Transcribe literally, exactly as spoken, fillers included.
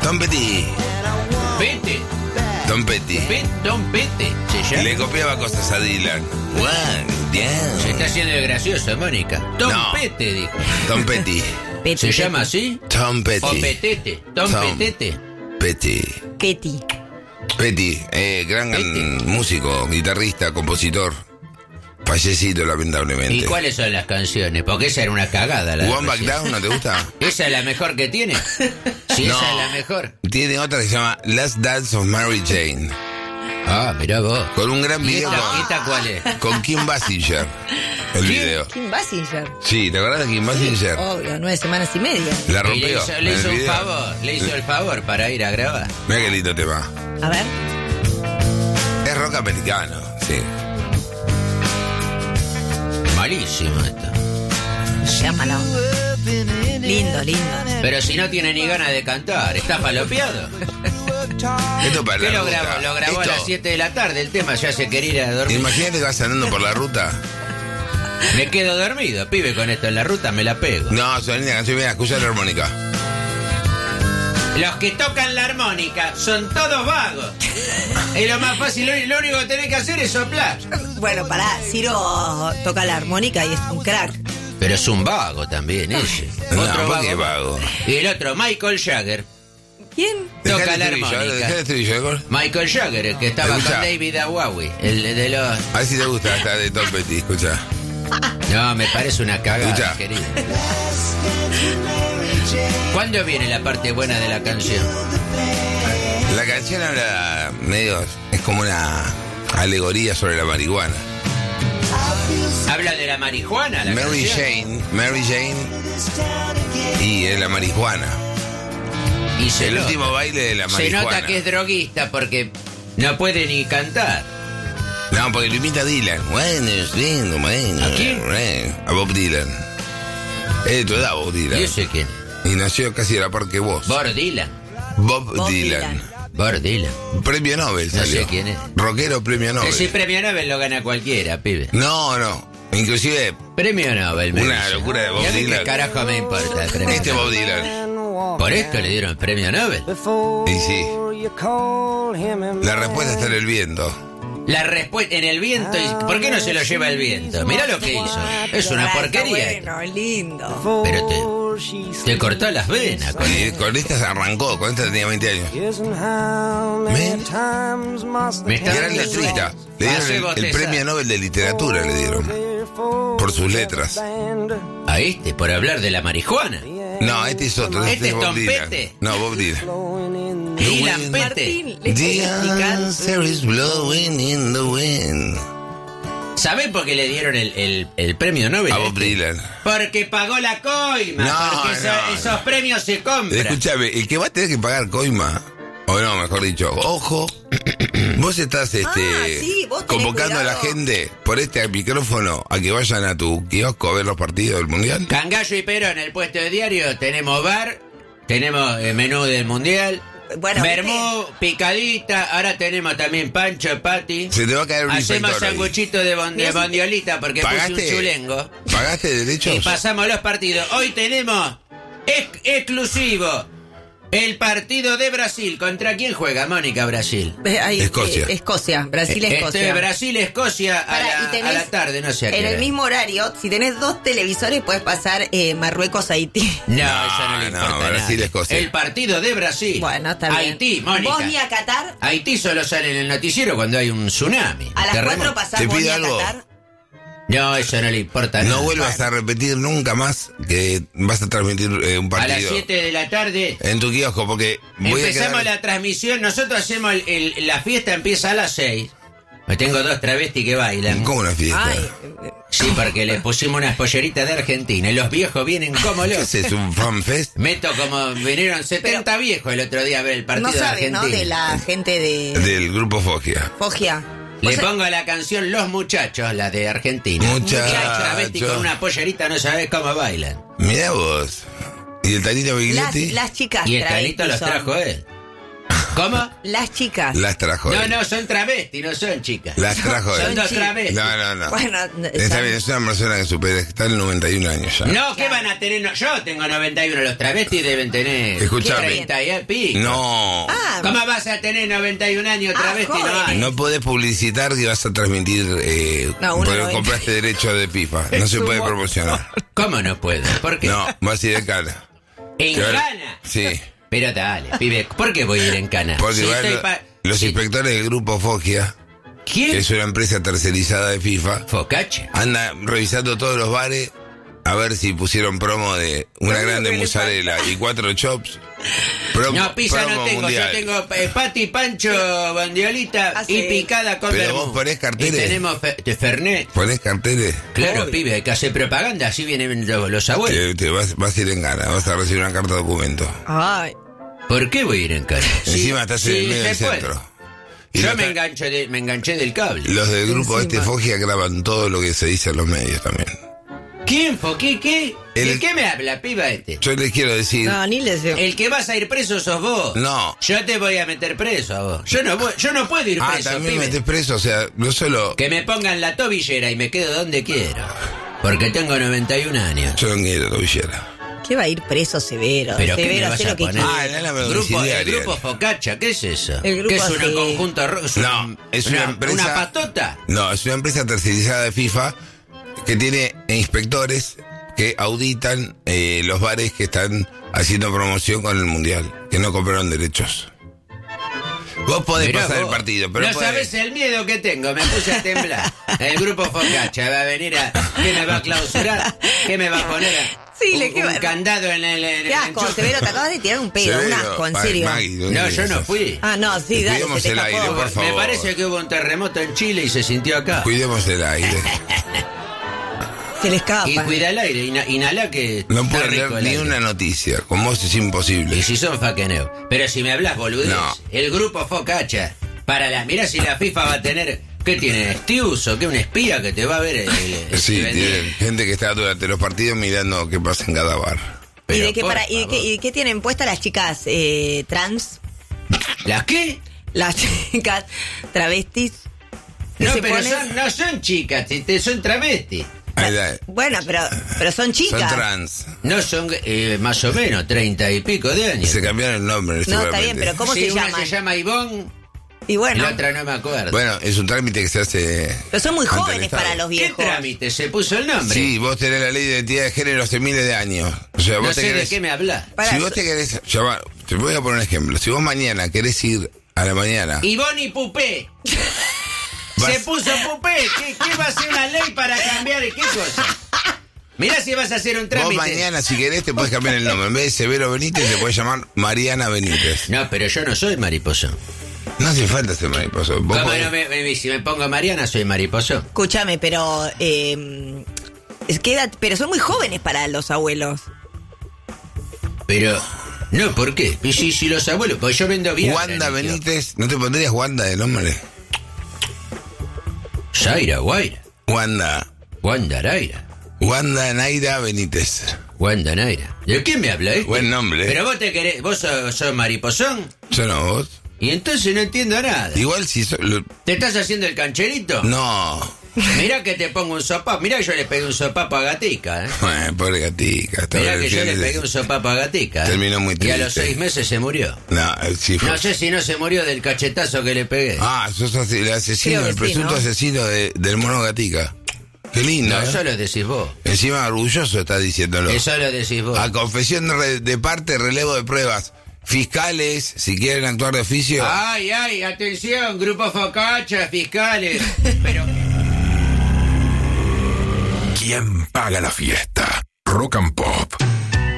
Tom Petty. Pete. Tom Petty. Pete, Tom Pete. ¿Se llama? Le copiaba cosas a Dylan. One, down. Se está haciendo de gracioso, Mónica. Tom No. Pete, dijo. Tom Petty. Petty, ¿Se Petty. llama así? Tom Petty. O Petete. Tom, Tom. Petete. Petty. Petty. Petty, eh, gran Petty. músico, guitarrista, compositor. Fallecido, lamentablemente. ¿Y cuáles son las canciones? Porque esa era una cagada. La de One Back recién. Down, ¿no te gusta? ¿Esa es la mejor que tiene? Sí, No. esa es la mejor. Tiene otra que se llama Last Dance of Mary Jane. Ah, mirá vos. Con un gran ¿Y video esta, con, esta cuál es? con Kim Basinger. El video. Kim Basinger. Sí, ¿te acuerdas de Kim Basinger? Obvio, nueve semanas y media. La Y le rompió. hizo, en le el hizo un video. favor, le hizo el favor para ir a grabar. Mira qué lindo tema. A ver. Es rock americano, sí. Malísimo esto. Llámalo. Lindo, lindo. Pero si no tiene ni ganas de cantar, está palopeado. Esto para ¿Qué la lo ruta. grabó? Lo grabó a Esto- las siete de la tarde, el tema ya se quería ir a dormir. Imagínate que vas andando por la ruta. Me quedo dormido, pibe, con esto en la ruta me la pego. No, son linda canción, mira, escucha la armónica. Los que tocan la armónica son todos vagos. Y lo más fácil, lo, lo único que tenés que hacer es soplar. Bueno, pará, Ciro toca la armónica y es un crack. Pero es un vago también ese. No, Otro ¿por qué vago. vago? Y el otro, Michael Jagger. ¿Quién? Toca Dejá el la estribillo, armónica. dejá el estribillo, ¿de acuerdo? Michael Jagger, el que estaba Escuchá. con David Bowie, el de los... A ver si te gusta esta de Tom Petty, escucha. No, me parece una cagada, Escuchá. querido. ¿Cuándo viene la parte buena de la canción? La canción habla medio, es como una alegoría sobre la marihuana. ¿Habla de la marihuana la Mary canción? Jane, Mary Jane y es la marihuana. Y se El nota. último baile de la Se marihuana. nota que es droguista porque no puede ni cantar. No, porque lo imita a Dylan. Bueno, sí, bueno, ¿A quién? bueno, a Bob Dylan. Es de tu edad, Bob Dylan. ¿Y ese quién? Y nació casi a la par que vos. Bob Dylan. Bob, Bob Dylan. Dylan. Bob Dylan. Premio Nobel No salió. sé quién es. Rockero premio Nobel. Ese premio Nobel lo gana cualquiera, pibe. No, no. Inclusive, Premio Nobel, me Una dice. locura de Bob ¿Y a mí Dylan. ¿Qué carajo me importa el premio este Bob Nobel? Dylan. ¿Por esto le dieron el premio Nobel? Y sí. La respuesta está en el viento. La respuesta en el viento. Y, ¿por qué no se lo lleva el viento? Mirá lo que hizo. Es una Está porquería. Bueno, lindo. Pero te, te cortó las venas. Con Y con esta se arrancó, con esta tenía veinte años. Me está Gran dando letrista. sueño. Le Hace dieron el, el bostezar. premio Nobel de literatura, le dieron. Por sus letras. A este, por hablar de la marihuana. No, este es otro. ¿Este Este, es es Bob Tom Dylan. Pete? No, Bob Dylan. Dylan Pete. Martín, le The estoy explicando. answer is blowing in the wind. ¿Sabés por qué le dieron el, el, el premio Nobel? A a Bob este? Dylan. Porque pagó la coima. No, porque eso- no, esos no. premios se compran. Escúchame, el que va a tener que pagar coima, o no, mejor dicho, ojo, vos estás este, Ah, sí, vos tenés convocando a la cuidado. gente por este micrófono a que vayan a tu kiosco a ver los partidos del Mundial. Cangallo y Perón, en el puesto de diario, tenemos bar, tenemos eh, menú del mundial, Bueno, vermú, picadita, ahora tenemos también pancho, pati. Se te va a caer un Hacemos inspector ahí. sanguchito de, bon- de Mirá si- bondiolita porque puse un ¿Pagaste? chulengo. ¿Pagaste derechos? Y pasamos los partidos. Hoy tenemos ex- exclusivo el partido de Brasil. ¿Contra quién juega, Mónica, Brasil? Eh, ahí, Escocia. eh, Escocia, Brasil, Escocia. Este, Brasil-Escocia a, Pará, la- y tenés- a la tarde, no sé a qué En el hora. mismo horario, si tenés dos televisores, puedes pasar eh, Marruecos-Haití. No, No, eso no le no, importa a Brasil, nadie. Escocia. El partido de Brasil. Bueno, está bien. Haití, Mónica. Bosnia, Qatar, Haití solo sale en el noticiero cuando hay un tsunami. a las terremoto. cuatro pasás Te pido Bosnia, algo. Qatar. No, eso no le importa a No nadie. vuelvas a repetir nunca más que vas a transmitir eh, un A las partido siete de la tarde en tu kiosco, porque voy a empezamos quedar... la transmisión. Nosotros hacemos el, el- la fiesta empieza a las seis. Me tengo dos travestis que bailan. como una fiesta. Ay, eh, Sí, porque le pusimos unas polleritas de Argentina y los viejos vienen como ¿Qué locos. es un fan fest? Meto como vinieron setenta viejos el otro día a ver el partido no de sabes, Argentina. ¿no? De la gente de Del grupo Fogia. Foggia. Le O sea, pongo la canción Los Muchachos, la de Argentina. Muchachos. Muchachos, travesti con una pollerita, no sabés cómo bailan. Mirá vos. ¿Y el Tanito las, Biglietti? las chicas Y el travestis Tanito los son- trajo él. ¿Cómo? Las chicas. Las trajo No, él. no, son travestis, no son chicas. Las trajo Son él. dos chi- travestis. No, no, no. Bueno, Está son- bien, es una persona que supera, está en noventa y un años ya. No, ¿qué van a tener? No, yo tengo noventa y uno, los travestis deben tener Escuchame. treinta y pico. No. Ah, ¿Cómo vas a tener noventa y un años Ah, travesti? No jóvenes. hay. No podés publicitar que vas a transmitir eh, No, uno porque no compraste derecho de FIFA. No se puede promocionar. ¿Cómo no puedo? ¿Por qué? No, vas a ir de cana. ¿En Que ahora- cana? Sí. Pero dale, pibe, ¿por qué voy a ir en cana? Porque Si van estoy lo- pa- los si- inspectores del grupo Foggia, ¿Quién? que es una empresa tercerizada de FIFA, Focache. andan revisando todos los bares a ver si pusieron promo de una Ay, grande lo que le mozzarella y cuatro chops. Prom- No, pizza no promo tengo, mundial. yo tengo eh, pati, pancho, bandiolita Ah, y sí. picada con Pero vermú. vos ponés carteles. Y tenemos fe- de Fernet. Ponés carteles, Claro, Uy. pibe, hay que hacer propaganda, así vienen los, los abuelos. te, te vas, vas a ir en gana, vas a recibir una carta de documento. Ay, ¿Por qué voy a ir en cana? Encima estás en el medio del se puede. centro. Y Yo los me, ta- enganché de- me enganché del cable. Los del grupo Encima. este Foggia graban todo lo que se dice en los medios también. ¿Quién, Foquí? ¿Qué? ¿De El- qué me habla, piba este? Yo les quiero decir, no, ni les digo. El que vas a ir preso sos vos. no. Yo te voy a meter preso a vos. Yo no, voy- yo no puedo ir Ah, preso, también pibe. metés preso, o sea, no solo... Que me pongan la tobillera y me quedo donde quiero. Porque tengo noventa y un años. Yo no quiero tobillera. ¿Qué va a ir preso severo? ¿Pero qué me severo, vas hacer a lo que poner? quiera. Ah, el alarma Grupo, el domiciliaria. grupo Focacha, ¿qué es eso? El grupo ¿Qué es un así. conjunto ro- es No, un- es una empresa- ¿Una patota? No, es una empresa tercerizada de FIFA que tiene inspectores que auditan eh, los bares que están haciendo promoción con el Mundial, que no compraron derechos. Vos podés Mirá pasar vos, el partido, pero no podés- sabes el miedo que tengo, me puse a temblar. El grupo Focacha va a venir a... ¿Qué me va a clausurar? ¿Qué me va a poner? A, Sí, le un, queda- un candado en el... en Qué el asco, enchufe? severo, te acabas de tirar un pedo, un Severo, asco, en ay, serio. Maggie, No, yo no dices? fui. Ah, no, sí, dale, Cuidemos se te el aire, escapó. por favor. Me parece que hubo un terremoto en Chile y se sintió acá. Cuidemos el aire. Se le escapa. Y cuida el aire, ina- inhala que No está puedo rico leer el ni aire. una noticia. Con vos es imposible. Y si son faqueneo. Pero si me hablas boludez, No. el grupo Focacha, para la... Mirá si la FIFA va a tener... ¿Qué tiene? ¿Stius o qué? ¿Un espía que te va a ver? El, el- Sí, el vendido? tienen gente que está durante los partidos mirando qué pasa en cada bar. ¿Y Pero de qué, por para, y de qué, favor. y de qué tienen puestas las chicas eh, trans? ¿Las qué? Las chicas travestis. que No, se pero ponen- son, no son chicas, te- te- son travestis. Ahí la- Bueno, pero, pero son son chicas. trans. No son eh, más o menos treinta y pico de años. Se cambiaron el nombre. No, está bien, seguramente. pero ¿cómo Sí, se una llaman? se llama Ivonne Y y bueno, la otra no me acuerdo. Bueno, es un trámite que se hace. pero son muy ante el jóvenes Estado. para los ¿Qué viejos. trámite? Se puso el nombre. Sí, vos tenés la ley de identidad de género hace miles de años. O sea, no vos sé te de querés. qué me hablas. Para- Si vos te querés. Ya va, te voy a poner un ejemplo. Si vos mañana querés ir a la mañana. Ivonne y Pupé. Vas- Se puso Pupé. ¿Qué, ¿Qué va a ser una ley para cambiar? ¿Qué cosa? Mirá si vas a hacer un Vos trámite. mañana, si querés, te puedes cambiar el nombre. En vez de Severo Benítez, te puedes llamar Mariana Benítez. No, pero yo no soy mariposo. No hace falta ser mariposo. Vos ¿Cómo podés- no me- me- si me pongo Mariana, soy mariposo? Escúchame, pero eh, es que edad- pero son muy jóvenes para los abuelos. Pero, no, ¿por qué? Y si, si los abuelos, pues yo vendo bien. Wanda Benítez, ¿no te pondrías Wanda de nombre? Zaira, Guaira. Wanda. Wanda Naira. Wanda Naira Benítez. Wanda Naira. ¿De quién me habla este? Buen nombre. Pero vos te querés, vos sos, sos mariposón. Yo no, vos. Y entonces no entiendo nada. Igual si so- lo- ¿Te estás haciendo el cancherito? No. Mirá que te pongo un sopapo. Mirá que yo le pegué un sopapo a Gatica, ¿eh? Bueno, pobre gatica. está Mirá bien, que yo le fíjate. pegué un sopapo a Gatica. ¿eh? Terminó muy Y a los triste. seis meses se murió. No, sí fue. No sé si no se murió del cachetazo que le pegué. Ah, sos ase- el asesino, Creo que el sí, presunto ¿no? asesino de- del mono gatica. Qué lindo. No, ¿eh? eso lo decís vos. Encima orgulloso está diciéndolo. Eso lo decís vos. A confesión de, re- de parte, relevo de pruebas. Fiscales, si quieren actuar de oficio. Ay, ay, atención, grupo Focacha, fiscales. Pero... ¿Quién paga la fiesta? Rock and Pop.